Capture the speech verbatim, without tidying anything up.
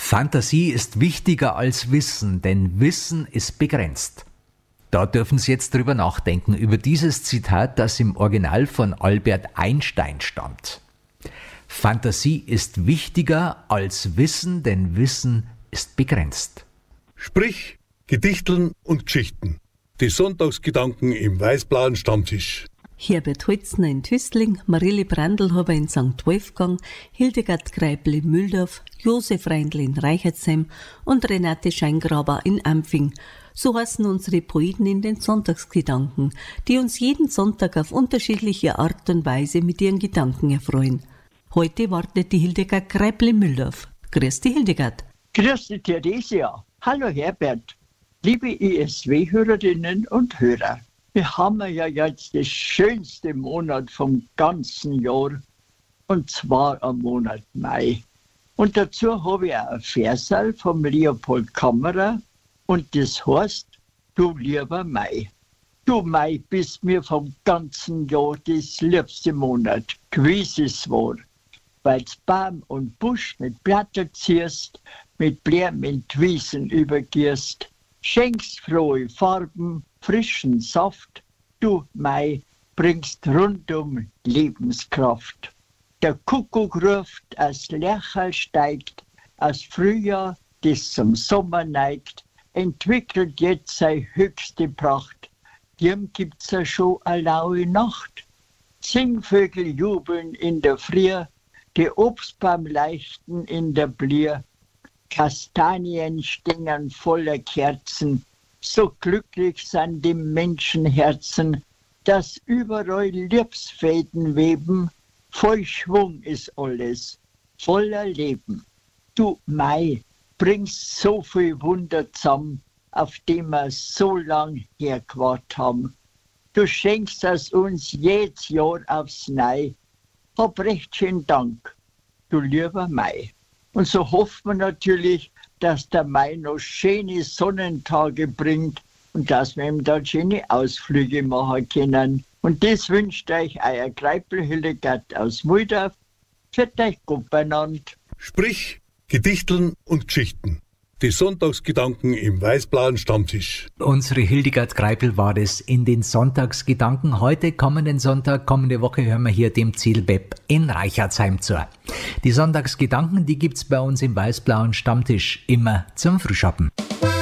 Fantasie ist wichtiger als Wissen, denn Wissen ist begrenzt. Da dürfen Sie jetzt drüber nachdenken, über dieses Zitat, das im Original von Albert Einstein stammt. Fantasie ist wichtiger als Wissen, denn Wissen ist begrenzt. Sprich, Gedichteln und Geschichten. Die Sonntagsgedanken im weiß-blauen Stammtisch. Herbert Holzner in Tüstling, Marille Brandlhaber in Sankt Wolfgang, Hildegard Greipel in Mühldorf, Josef Reindl in Reichertsheim und Renate Scheingraber in Ampfing. So heißen unsere Poeten in den Sonntagsgedanken, die uns jeden Sonntag auf unterschiedliche Art und Weise mit ihren Gedanken erfreuen. Heute wartet die Hildegard Greipel in Mühldorf. Grüß dich, Hildegard. Grüß dich, Theresia. Hallo, Herbert. Liebe I S W-Hörerinnen und Hörer. Wir haben ja jetzt den schönsten Monat vom ganzen Jahr, und zwar am Monat Mai. Und dazu habe ich auch ein Versal vom Leopold Kammerer, und das heißt, du lieber Mai. Du Mai bist mir vom ganzen Jahr das liebste Monat, gewiss es war, weil's Baum und Busch mit Blätter ziehst, mit Bläm in die Wiesen übergehst, schenkst frohe Farben, frischen Saft, du Mai bringst rundum Lebenskraft. Der Kuckuck ruft, als Lercherl steigt, als Frühjahr, das zum Sommer neigt, entwickelt jetzt seine höchste Pracht. Dem gibt's ja schon eine laue Nacht. Singvögel jubeln in der Früh, die Obstbaum leichten in der Blüh, Kastanien stehen voller Kerzen, so glücklich sind die Menschenherzen, dass überall Liebesfäden weben, voll Schwung ist alles, voller Leben. Du Mai, bringst so viel Wunder zusammen, auf die wir so lang hergewartet haben. Du schenkst es uns jedes Jahr aufs Neu. Hab recht schönen Dank, du lieber Mai. Und so hofft man natürlich, dass der Mai noch schöne Sonnentage bringt und dass wir ihm da schöne Ausflüge machen können. Und das wünscht euch euer Greipel Hildegard aus Mühldorf. Für euch gut beieinander. Sprich, Gedichteln und Geschichten. Die Sonntagsgedanken im weiß-blauen Stammtisch. Unsere Hildegard Greipel war es in den Sonntagsgedanken. Heute, kommenden Sonntag, kommende Woche hören wir hier dem Zielweb in Reichertsheim zu. Die Sonntagsgedanken, die gibt's bei uns im weiß-blauen Stammtisch immer zum Frühschoppen.